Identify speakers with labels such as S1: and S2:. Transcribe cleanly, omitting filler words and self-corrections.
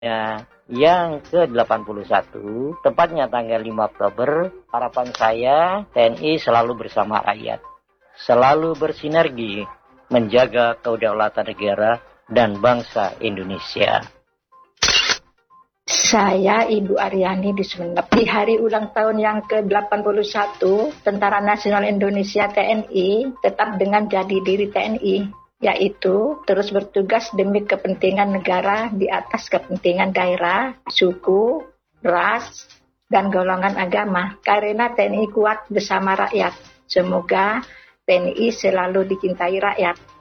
S1: yang ke-81, tepatnya tanggal 5 Oktober, harapan saya TNI selalu bersama rakyat, selalu bersinergi menjaga kedaulatan negara dan bangsa Indonesia.
S2: Saya Ibu Aryani di Sumeneb. Di hari ulang tahun yang ke-81, Tentara Nasional Indonesia TNI tetap dengan jati diri TNI, yaitu terus bertugas demi kepentingan negara di atas kepentingan daerah, suku, ras, dan golongan agama. Karena TNI kuat bersama rakyat. Semoga TNI selalu dicintai rakyat.